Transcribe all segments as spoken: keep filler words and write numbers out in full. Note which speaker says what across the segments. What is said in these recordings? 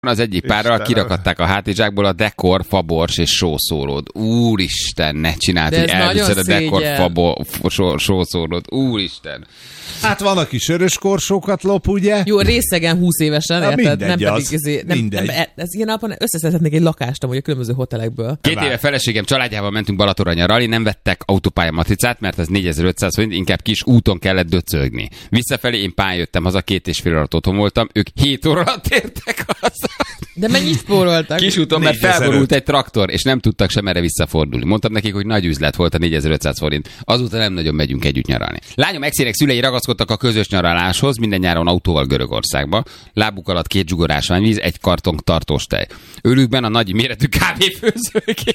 Speaker 1: Az egyik párral
Speaker 2: Istenem.
Speaker 1: kirakadták a hátizsákból a dekor, fabors és sószólót. Úristen, ne csináld, hogy elviszed a dekor, fabor, sószólót. Úristen.
Speaker 2: Hát van, aki sörös korsókat lop, ugye?
Speaker 3: Jó, részegen húsz évesen,
Speaker 2: Na,
Speaker 3: érted? Nem
Speaker 2: az.
Speaker 3: pedig ezért, nem, nem, ez ilyen alapon összeszedhetnék egy lakást amúgy a különböző hotelekből.
Speaker 1: Két éve feleségem családjával mentünk Balatonra nyaralni, nem vettek autópálya matricát, mert az négyezer-ötszáz forint, inkább kis úton kellett döcögni. Visszafelé én pályán jöttem haza, két és fél alatt otthon voltam, ők hét óra alatt értek haza.
Speaker 3: De mennyit spóroltak?
Speaker 1: Kis úton, mert felborult egy traktor, és nem tudtak sem erre visszafordulni. Mondtam nekik, hogy nagy üzlet volt a négyezer-ötszáz forint. Azóta nem nagyon megyünk együtt nyaralni. Lányom exének szülei ragaszkodtak a közös nyaraláshoz, minden nyáron autóval Görögországba. Lábuk alatt két zsugor ásványvíz, egy karton tartós tej. Őrükben a nagy méretű kávéfőzőgép.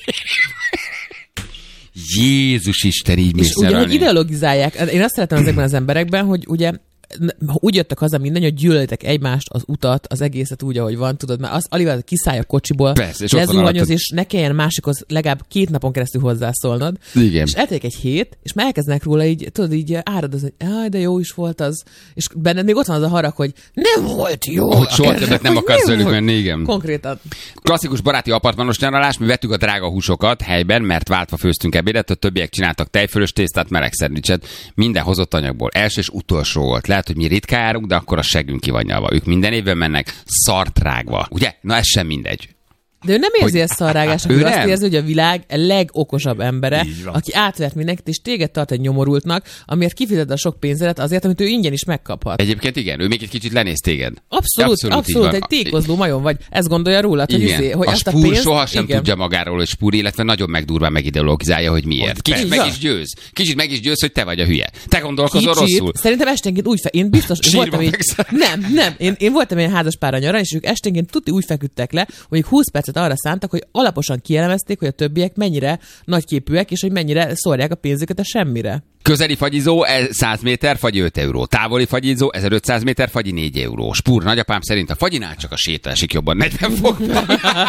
Speaker 1: Jézus Isten, így mész
Speaker 3: És ugye,
Speaker 1: nyaralni.
Speaker 3: hogy ideologizálják. Én azt szeretem ezekben az emberekben, hogy ugye úgy jöttek haza minden, hogy gyűlölitek egymást, az utat, az egészet úgy, ahogy van, tudod, mert az alig kiszállj a kocsiból, lezuhanyoz, és ne kelljen másikhoz legalább két napon keresztül hozzászólnod.
Speaker 1: Igen.
Speaker 3: És eltelik egy hét, és már elkezdenek róla így, tudod, így áradozni, hogy jaj, de jó is volt az. És benned még ott van az a harag, hogy nem volt jó.
Speaker 1: Hogy soha többet nem akarsz velük menni, igen.
Speaker 3: Konkrétan.
Speaker 1: Klasszikus baráti apartmanos nyaralás, mi vettük a drága húsokat helyben, mert váltva főztünk ebédet, a többiek csináltak tejfölös tésztát, meleg szendvicset, minden hozott anyagból. Első és utolsó volt. Lehet, hogy mi ritkán járunk, de akkor a seggünk ki van nyalva. Ők minden évben mennek szartrágva. Ugye? Na ez sem mindegy.
Speaker 3: De ő nem érzi ezt szarrágásnak, ő, ő azt érzi, hogy a világ legokosabb embere, aki átvert mindenkit, és téged tart egy nyomorultnak, amiért kifizeted a sok pénzedet azért, amit ő ingyen is megkaphat.
Speaker 1: Egyébként igen, ő még egy kicsit lenéz téged.
Speaker 3: Abszolút, abszolút, abszolút egy tékozló majom vagy. Ezt gondolja rólad, hogy, izé, hogy
Speaker 1: a
Speaker 3: azt a
Speaker 1: spúr
Speaker 3: pénzt...
Speaker 1: sohasem
Speaker 3: igen.
Speaker 1: tudja magáról, hogy spúr, illetve nagyon megdurván megideologizálja, hogy miért. Kicsit meg is győz. Kicsit meg is győz, hogy te vagy a hülye. Te gondolkozol
Speaker 3: Kicsit,
Speaker 1: rosszul.
Speaker 3: Szerintem esténként úgy fe... Én biztos, én voltam így... Nem, nem. Én, én voltam ilyen házaspárra nyarán, és ők esténként tuti úgy feküdtek le, hogy húsz percet arra szántak, hogy alaposan kielemezték, hogy a többiek mennyire nagyképűek, és hogy mennyire szórják a pénzüket a semmire.
Speaker 1: Közeli fagyizó száz méter, fagyi öt euró. Távoli fagyizó ezerötszáz méter, fagyi négy euró. Spúr nagyapám szerint a fagyinál csak a séta esik jobban negyven fokban.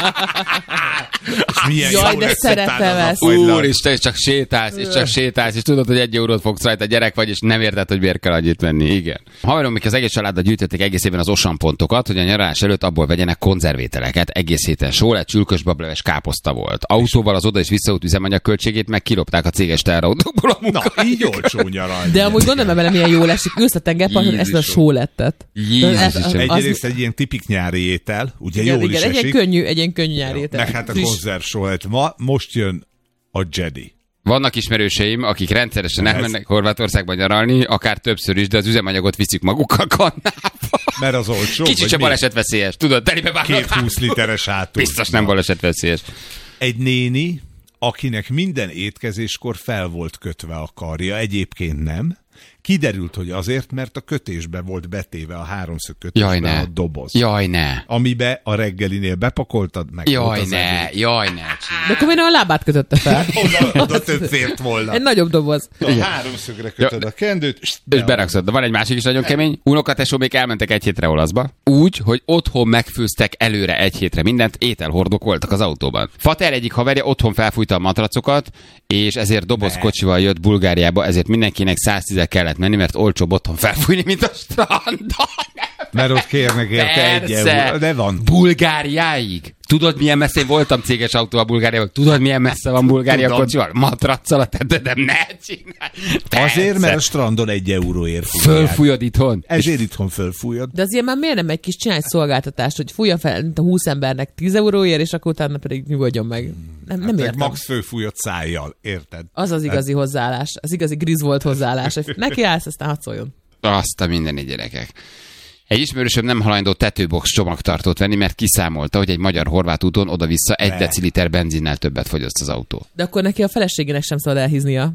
Speaker 3: Jaj, de szeretem ezt.
Speaker 1: Úristen, és csak sétálsz, és csak sétálsz, és tudod, hogy egy eurót fogsz rajta, gyerek vagy, és nem érted, hogy miért kell annyit venni. Igen. Haverom, még az egész családdal gyűjtötték egész évben az Osan pontokat, hogy a nyaralás előtt abból vegyenek konzervételeket. Egész héten sólet, csülkös bableves, káposzta volt. Autóval az oda és visszaút üzemanyag költségét megkilopták a céges teherautókból a munka.
Speaker 2: Na, így olcsó nyaralni.
Speaker 3: De amúgy gondolom vele, milyen jól esik. Ülsz a tengerparton, ezt a sólettet.
Speaker 2: Egyrészt egy ilyen tipik nyári étel, ugye
Speaker 3: igen,
Speaker 2: jól
Speaker 3: igen,
Speaker 2: is
Speaker 3: egy
Speaker 2: esik.
Speaker 3: Könnyű, egy ilyen könnyű nyári étel.
Speaker 2: Meg hát a konzervsólet. Ma, most jön a Jedi.
Speaker 1: Vannak ismerőseim, akik rendszeresen elmennek Horvátországba nyaralni, akár többször is, de az üzemanyagot viszik magukkal kannába.
Speaker 2: Mert az olcsó.
Speaker 1: Kicsit sem balesetveszélyes, tudod, telibe vágnak.
Speaker 2: Két húsz literes hátul.
Speaker 1: Biztos nem balesetveszélyes.
Speaker 2: Egy néni, akinek minden étkezéskor fel volt kötve a karja, egyébként nem. Kiderült, hogy azért, mert a kötésbe volt betéve a háromszög kötésbe a doboz.
Speaker 1: Jaj, ne.
Speaker 2: Amibe a reggelinél bepakoltad, meg
Speaker 1: jaj, ne, egész. Jaj, ne.
Speaker 3: De akkor miért a lábát kötötte fel?
Speaker 2: oda, oda több fért volna.
Speaker 3: Egy nagyobb doboz.
Speaker 2: A háromszögre kötöd ja. a kendőt, és,
Speaker 1: és berakszod. De van egy másik is nagyon kemény. Unokatesó még elmentek egy hétre olaszba. Úgy, hogy otthon megfőztek előre egy hétre mindent, ételhordók voltak az autóban. Fater egyik haverja otthon felfújta a matracokat, és ezért dobozkocsival jött Bulgáriába, ezért mindenkinek száztízzel kellett menni, mert olcsóbb otthon felfújni, mint a strandon.
Speaker 2: Mert ott kérnek érte egy euró. De van.
Speaker 1: Bulgáriáig. Tudod, milyen messze voltam céges autóval Bulgáriában? Tudod, milyen messze van Bulgária kocsival? Matraccal a tetedem, ne csinálj.
Speaker 2: Azért, mert a strandon egy euróért
Speaker 1: fújják. Fölfújod itthon?
Speaker 2: Ezért itthon fölfújod.
Speaker 3: De az ilyen már miért nem egy kis csinálj szolgáltatást, hogy fújja fel a húsz embernek tíz euróért, és akkor utána pedig nyugodjon meg. Nem, nem hát értem.
Speaker 2: Max fölfújod szájjal, érted?
Speaker 3: Az az igazi hát... hozzáállás. Az igazi Griswold hozzáállás. Neki állsz, aztán hadd szóljon.
Speaker 1: Azt a mindenit, gyerekek. Egy ismerősöm nem hajlandó tetőbox csomagtartót venni, mert kiszámolta, hogy egy magyar-horvát úton oda-vissza egy ne. deciliter benzinnel többet fogyaszt az autó.
Speaker 3: De akkor neki a feleségének sem szabad elhíznia.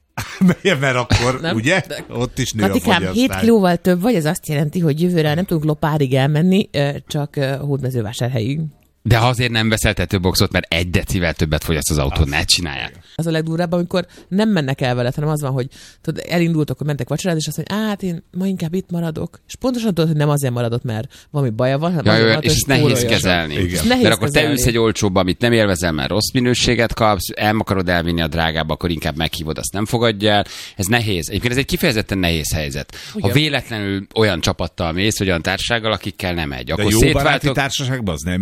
Speaker 2: Mert akkor, nem? Ugye? De... Ott is nő Katikám, a fogyasztás.
Speaker 3: hét kilóval több vagy, ez azt jelenti, hogy jövőre nem tudunk Lopárig elmenni, csak Hódmezővásárhelyig.
Speaker 1: De azért nem veszel tetőboxot, mert egy decivel többet fogyaszt az autó, ne csinálják.
Speaker 3: Az a legdurvább, amikor nem mennek el veled, hanem az van, hogy tudod, elindultok, hogy mentek vacsorázni, és azt mondja, hát én ma inkább itt maradok. És pontosan tudod, hogy nem azért maradott, mert valami baja van, hanem
Speaker 1: ja,
Speaker 3: azért
Speaker 1: jó,
Speaker 3: maradott,
Speaker 1: és ezt nehéz kezelni.
Speaker 3: Nehéz
Speaker 1: mert akkor
Speaker 3: kezelni.
Speaker 1: te ülsz egy olcsóba, amit nem élvezel, mert rossz minőséget kapsz, el akarod elvinni a drágába, akkor inkább meghívod, azt nem fogadja el. Ez nehéz. Egyébként ez egy kifejezetten nehéz helyzet. Ugyan. Ha véletlenül olyan csapattal mész, vagy olyan társasággal, akikkel nem megy, akkor
Speaker 2: de jó
Speaker 1: szétváltok...
Speaker 2: baráti társaságban az nem